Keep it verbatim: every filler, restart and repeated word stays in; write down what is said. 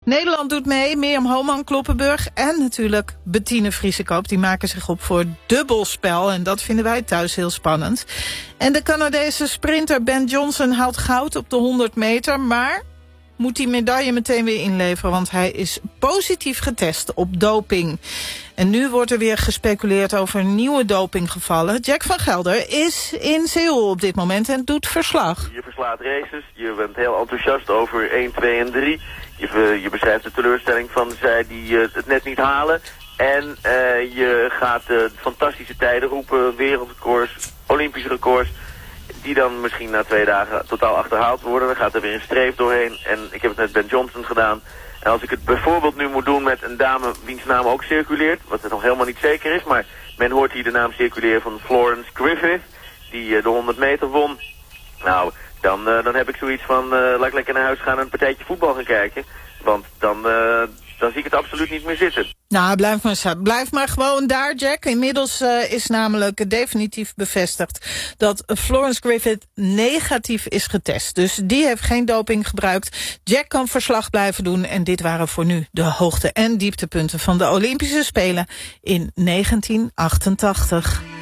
Nederland doet mee, Mirjam Homan, Kloppenburg en natuurlijk Bettine Vriesekoop. Die maken zich op voor dubbelspel en dat vinden wij thuis heel spannend. En de Canadese sprinter Ben Johnson haalt goud op de honderd meter, maar moet die medaille meteen weer inleveren, want hij is positief getest op doping. En nu wordt er weer gespeculeerd over nieuwe dopinggevallen. Jack van Gelder is in Seoul op dit moment en doet verslag. Je verslaat races, je bent heel enthousiast over één, twee en drie. Je, je beschrijft de teleurstelling van zij die uh, het net niet halen. En uh, je gaat uh, fantastische tijden roepen, wereldrecords, Olympische records, die dan misschien na twee dagen totaal achterhaald worden. Dan gaat er weer een streep doorheen. En ik heb het met Ben Johnson gedaan. En als ik het bijvoorbeeld nu moet doen met een dame wiens naam ook circuleert, wat het nog helemaal niet zeker is, maar men hoort hier de naam circuleren van Florence Griffith, die uh, de honderd meter won. Nou, dan, uh, dan heb ik zoiets van, uh, laat ik lekker naar huis gaan en een partijtje voetbal gaan kijken. Want dan, uh, dan zie ik het absoluut niet meer zitten. Nou, blijf maar, blijf maar gewoon daar, Jack. Inmiddels uh, is namelijk definitief bevestigd dat Florence Griffith negatief is getest. Dus die heeft geen doping gebruikt. Jack kan verslag blijven doen. En dit waren voor nu de hoogte- en dieptepunten van de Olympische Spelen in negentien achtentachtig.